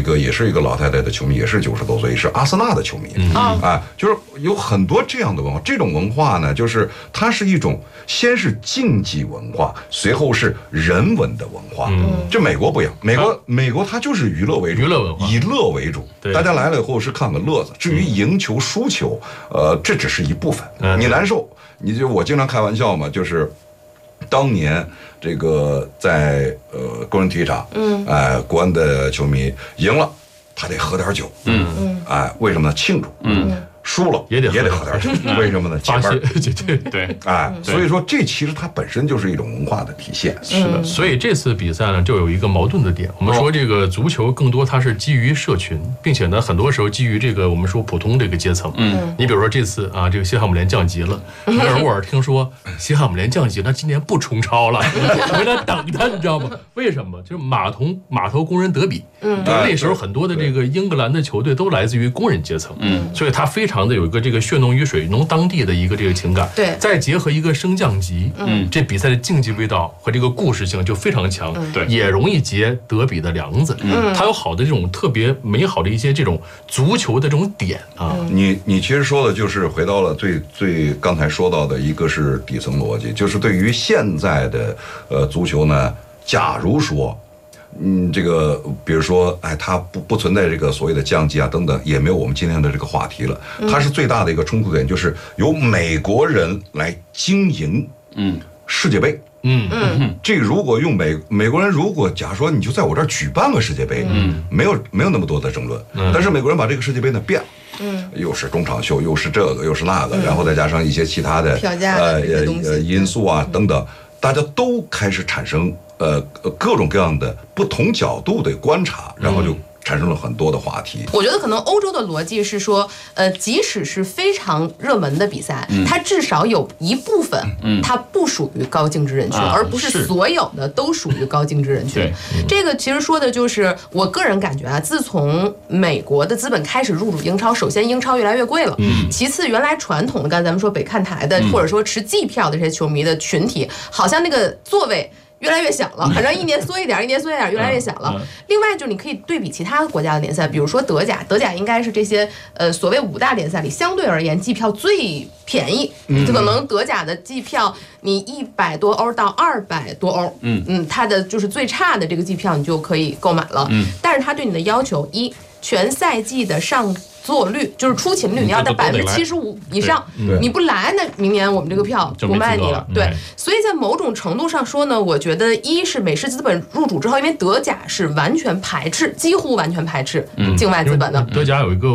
个也是一个老太太的球迷，也是90多岁，是阿森纳的球迷。就是有很多这样的文化。这种文化呢，就是它是一种先是竞技文化，随后是人文的文化。这美国不一样，美国它就是娱乐为主， 娱乐文化， 以乐为主。大家来了以后是看个乐子，至于赢球输球，这只是一部分。你难受，我经常开玩笑嘛，就是当年这个在工人体育场，国安的球迷赢了，他得喝点酒，为什么呢？庆祝，输了也得喝点酒，为什么呢？解闷， 对， 所以说这其实它本身就是一种文化的体现。 是的，所以这次比赛呢，就有一个矛盾的点。我们说这个足球更多它是基于社群，并且呢，很多时候基于这个我们说普通这个阶层。你比如说这次啊，这个西汉姆联降级了，梅尔沃尔听说西汉姆联降级，那今年不冲超了，回来等他，你知道吗？为什么？就是码头工人德比，就是那时候很多的这个英格兰的球队都来自于工人阶层，所以他非常的有一个这个血浓于水，浓当地的一个这个情感， 对， 再结合一个升降级，这比赛的竞技味道和这个故事性就非常强，对，也容易结德比的梁子，它有好的这种特别美好的一些这种足球的这种点啊。 你其实说的就是回到了最刚才说到的一个是底层逻辑，就是对于现在的足球呢，假如说。这个比如说，它不存在这个所谓的降级啊等等，也没有我们今天的这个话题了。它是最大的一个冲突点，就是由美国人来经营世界杯。这如果用美国人，如果假如说你就在我这儿举办个世界杯，没有那么多的争论。但是美国人把这个世界杯呢变了。又是中场秀，又是这个，又是那个，然后再加上一些其他的票价的因素啊等等，大家都开始产生各种各样的不同角度的观察，然后就产生了很多的话题。 我觉得可能欧洲的逻辑是说，即使是非常热门的比赛，它至少有一部分，它不属于高净值人群，而不是所有的都属于高净值人群。这个其实说的就是我个人感觉啊，自从美国的资本开始入主英超，首先英超越来越贵了，其次原来传统的刚才咱们说北看台的，或者说持季票的这些球迷的群体，好像那个座位越来越小了，反正一年缩一点，越来越小了。另外就是你可以对比其他国家的联赛，比如说德甲应该是这些所谓5大联赛里相对而言季票最便宜，可能德甲的季票你100多欧到200多欧，它的就是最差的这个季票你就可以购买了。但是它对你的要求，全赛季的上座率就是出勤率，你要在75%以上，你不来，那明年我们这个票不卖你了。对，所以在某种程度上说呢，我觉得一是美式资本入主之后，因为德甲是完全排斥，几乎完全排斥境外资本的。 德甲有一个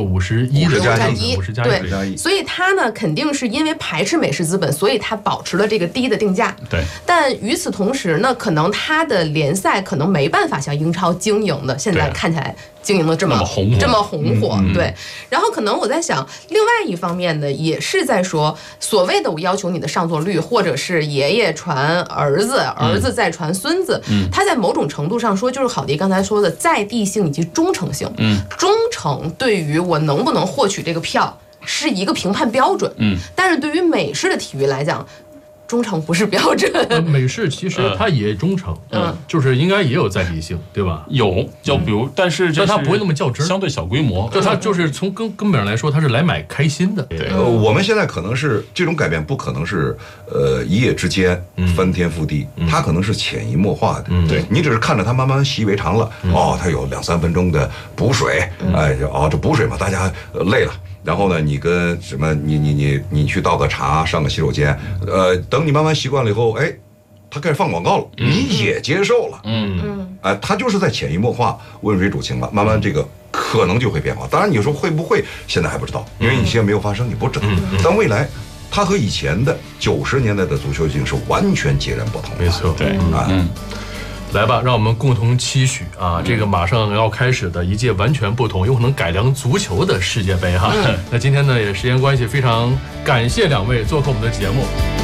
50+1， 对，所以它呢肯定是因为排斥美式资本，所以它保持了这个低的定价。 对， 但与此同时呢，可能它的联赛可能没办法像英超经营的，现在看起来经营的这么红火，对。然后可能我在想，另外一方面呢，也是在说所谓的我要求你的上座率，或者是爷爷传儿子，儿子再传孙子，他在某种程度上说，就是郝迪刚才说的在地性以及忠诚性。忠诚对于我能不能获取这个票是一个评判标准。但是对于美式的体育来讲，忠诚不是标准。 美式其实它也忠诚，就是应该也有在地性，对吧？ 有，就比如，但它不会那么较真， 相对小规模。 就它就是从根本上来说，它是来买开心的。 对， 我们现在可能是这种改变，不可能是一夜之间翻天覆地，它可能是潜移默化的。 对， 你只是看着它慢慢习以为常了。它有2-3分钟的补水，这补水嘛，大家累了。然后呢，你跟什么，你去倒个茶，上个洗手间，等你慢慢习惯了以后，他开始放广告了，你也接受了，他就是在潜移默化、温水煮青蛙，慢慢这个可能就会变化。当然，你说会不会，现在还不知道，因为你现在没有发生，你不知道。但未来，它和以前的90年代的足球已经是完全截然不同的。 没错，对，来吧，让我们共同期许啊，这个马上要开始的一届完全不同，有可能改良足球的世界杯哈。那今天呢，也时间关系，非常感谢2位做客我们的节目。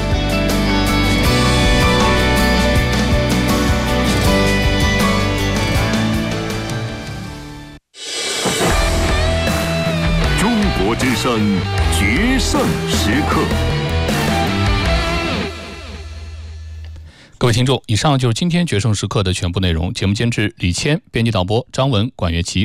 中国之声决胜时刻。 各位听众，以上就是今天决胜时刻的全部内容。节目监制李谦，编辑导播张文、管乐琪。